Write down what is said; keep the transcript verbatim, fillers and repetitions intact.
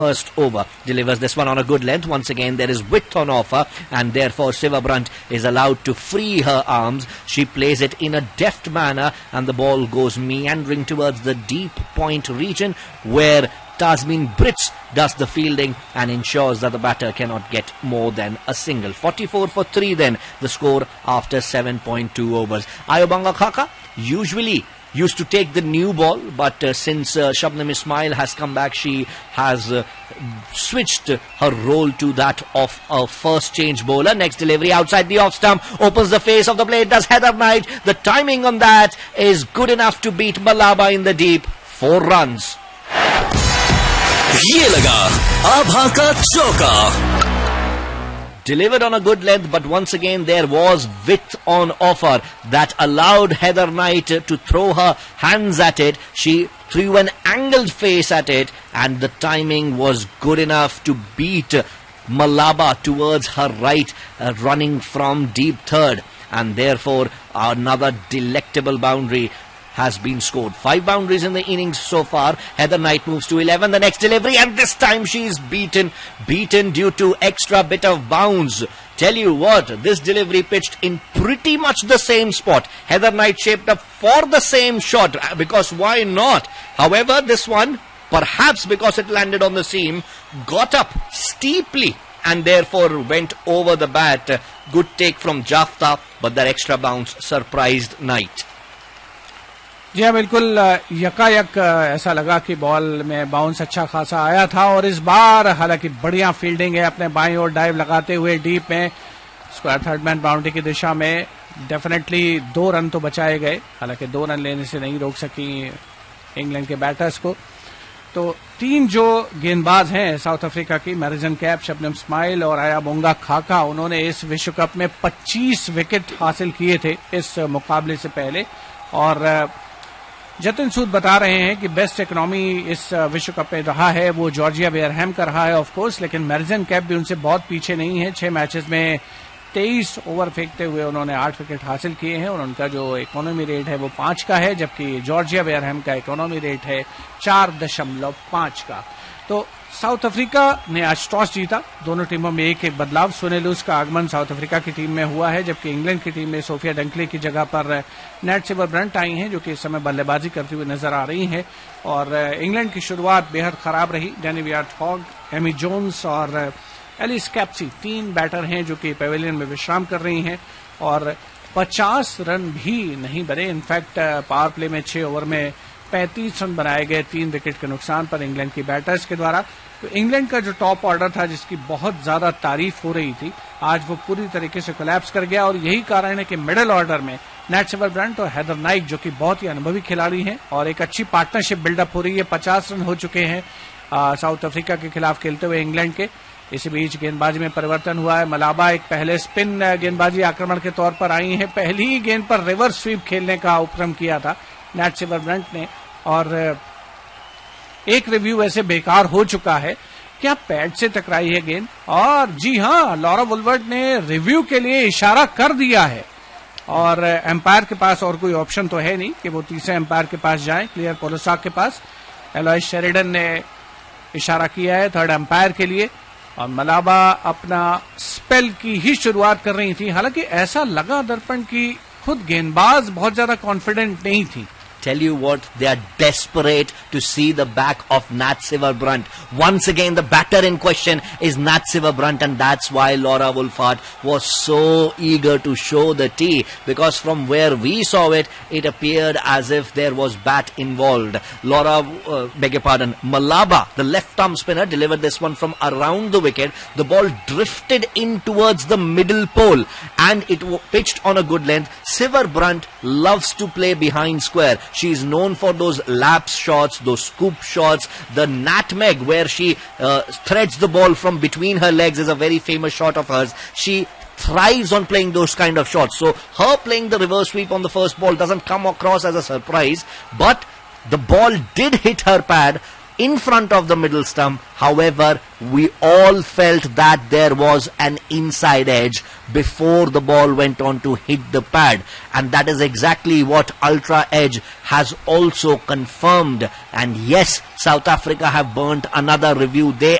First over, delivers this one on a good length. Once again, there is width on offer, and therefore Siva Brunt is allowed to free her arms. She plays it in a deft manner, and the ball goes meandering towards the deep point region, where Tasmin Brits does the fielding and ensures that the batter cannot get more than a single. forty-four for three then, the score after seven point two overs. Ayobanga Khaka usually used to take the new ball, but uh, since uh, Shabnam Ismail has come back, she has uh, switched her role to that of a first change bowler. Next delivery outside the off stump, opens the face of the plate, does Heather Knight. The timing on that is good enough to beat Malaba in the deep. Four runs. ये लगा आभा का चौका. Delivered on a good length, but once again there was width on offer that allowed Heather Knight to throw her hands at it. She threw an angled face at it, and the timing was good enough to beat Malaba towards her right, uh, running from deep third, and therefore another delectable boundary has been scored. Five boundaries in the innings so far. Heather Knight moves to eleven. The next delivery, and this time she is beaten. Beaten due to extra bit of bounce. Tell you what, this delivery pitched in pretty much the same spot. Heather Knight shaped up for the same shot, because why not? However, this one, perhaps because it landed on the seam, got up steeply and therefore went over the bat. Good take from Jafta, but that extra bounce surprised Knight. जी हाँ, बिल्कुल यकायक ऐसा लगा कि ball में bounce अच्छा खासा आया था, और इस बार हालांकि बढ़िया फील्डिंग है, अपने बाईं ओर डाइव लगाते हुए डीप में स्क्वायर थर्ड मैन बाउंड्री की दिशा में डेफिनेटली दो रन तो बचाए गए. हालांकि दो रन लेने से नहीं रोक सकी इंग्लैंड के बैटर्स को. तो तीन जो गेंदबाज हैं साउथ अफ्रीका की, मैरिजन कैप, शबनम इस्माइल और आयाबोंगा खाका, उन्होंने इस विश्व कप में पच्चीस विकेट हासिल किए थे इस मुकाबले से पहले. और जतिन सूद बता रहे हैं कि बेस्ट इकोनॉमी इस विश्व कप में रहा है वो जॉर्जिया वेयरहैम का रहा है ऑफ कोर्स, लेकिन मैरिजन कैप भी उनसे बहुत पीछे नहीं है. छह मैचेस में तेईस ओवर फेंकते हुए उन्होंने आठ विकेट हासिल किए हैं, और उनका जो इकोनॉमी रेट है वो पांच का है, जबकि जॉर्जिया वेयरहैम का इकोनॉमी रेट है चार दशमलव पांच का. तो साउथ अफ्रीका ने आज टॉस जीता. दोनों टीमों में एक एक बदलाव. सुनेलूस का आगमन साउथ अफ्रीका की टीम में हुआ है, जबकि इंग्लैंड की टीम में सोफिया डंकले की जगह पर नेट सिवर ब्रंट आई हैं, जो कि इस समय बल्लेबाजी करती हुई नजर आ रही हैं. और इंग्लैंड की शुरुआत बेहद खराब रही. डैनी वियार्ड-हॉग, एमी जोन्स और एलिस कैप्सी तीन बैटर हैं जो कि पेविलियन में विश्राम कर रही हैं, और पचास रन भी नहीं बने. इनफैक्ट पावर प्ले में छह ओवर में पैंतीस रन बनाए गए, तीन विकेट के नुकसान पर इंग्लैंड की बैटर्स के द्वारा. तो इंग्लैंड का जो टॉप ऑर्डर था, जिसकी बहुत ज्यादा तारीफ हो रही थी, आज वो पूरी तरीके से कोलैप्स कर गया. और यही कारण है कि मिडिल ऑर्डर में नेट सिवर ब्रंट और हेदर नाइट, जो कि बहुत ही अनुभवी खिलाड़ी हैं, और एक अच्छी पार्टनरशिप बिल्डअप हो रही है. पचास रन हो चुके हैं साउथ अफ्रीका के खिलाफ खेलते हुए इंग्लैंड के. इसी बीच गेंदबाजी में परिवर्तन हुआ है. मलाबा एक पहले स्पिन गेंदबाजी आक्रमण के तौर पर आई है. पहली ही गेंद पर रिवर्स स्वीप खेलने का उपक्रम किया था नेट सिवर ब्रंट ने, और एक रिव्यू ऐसे बेकार हो चुका है. क्या पैड से टकराई है गेंद? और जी हां, लॉरा वुलवर्ड ने रिव्यू के लिए इशारा कर दिया है, और एम्पायर के पास और कोई ऑप्शन तो है नहीं कि वो तीसरे एम्पायर के पास जाएं, क्लियर पोलोसाक के पास. एलॉयस शेरिडन ने इशारा किया है थर्ड एम्पायर के लिए, और मलाबा अपना स्पेल की ही शुरुआत कर रही थी. हालांकि ऐसा लगा दर्पण की खुद गेंदबाज बहुत ज्यादा कॉन्फिडेंट नहीं थी. Tell you what, they are desperate to see the back of Nat Siver Brunt. Once again, the batter in question is Nat Siver Brunt, and that's why Laura Wolfhard was so eager to show the tee, because from where we saw it, it appeared as if there was bat involved. Laura, uh, beg your pardon, Malaba, the left-arm spinner, delivered this one from around the wicket. The ball drifted in towards the middle pole, and it pitched on a good length. Siver Brunt loves to play behind square. She is known for those lapse shots, those scoop shots. The nutmeg, where she uh, threads the ball from between her legs, is a very famous shot of hers. She thrives on playing those kind of shots. So her playing the reverse sweep on the first ball doesn't come across as a surprise, but the ball did hit her pad in front of the middle stump. However, we all felt that there was an inside edge before the ball went on to hit the pad, and that is exactly what Ultra Edge has also confirmed. And yes, South Africa have burnt another review. They